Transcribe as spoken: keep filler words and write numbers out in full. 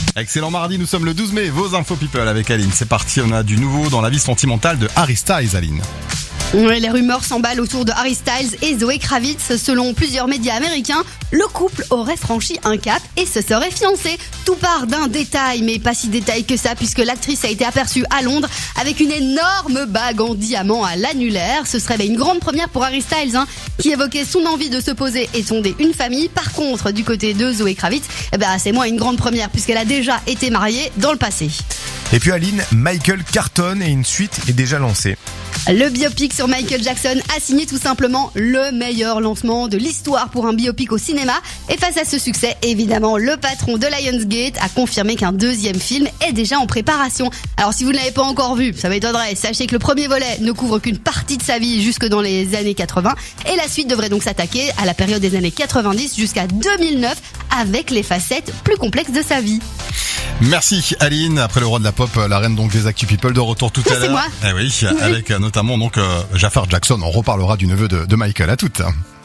Excellent mardi, nous sommes le douze mai, vos infos people avec Aline. C'est parti, on a du nouveau dans la vie sentimentale de Harry Styles, Aline. Les rumeurs s'emballent autour de Harry Styles et Zoé Kravitz. Selon plusieurs médias américains, le couple aurait franchi un cap et se serait fiancé. Tout part d'un détail, mais pas si détail que ça, puisque l'actrice a été aperçue à Londres avec une énorme bague en diamant à l'annulaire. Ce serait une grande première pour Harry Styles, hein, qui évoquait son envie de se poser et de fonder une famille. Par contre, du côté de Zoé Kravitz, eh ben, c'est moins une grande première, puisqu'elle a déjà été mariée dans le passé. Et puis Aline, Michael cartonne et une suite est déjà lancée. Le biopic sur Michael Jackson a signé tout simplement le meilleur lancement de l'histoire pour un biopic au cinéma. Et face à ce succès, évidemment, le patron de Lionsgate a confirmé qu'un deuxième film est déjà en préparation. Alors si vous ne l'avez pas encore vu, ça m'étonnerait, sachez que le premier volet ne couvre qu'une partie de sa vie jusque dans les années quatre-vingts. Et la suite devrait donc s'attaquer à la période des années quatre-vingt-dix jusqu'à deux mille neuf avec les facettes plus complexes de sa vie. Merci Aline. Après le roi de la pop, la reine donc des Actu People de retour tout à l'heure. C'est moi. Eh oui, avec notamment donc euh, Jafar Jackson. On reparlera du neveu de, de Michael. À toutes.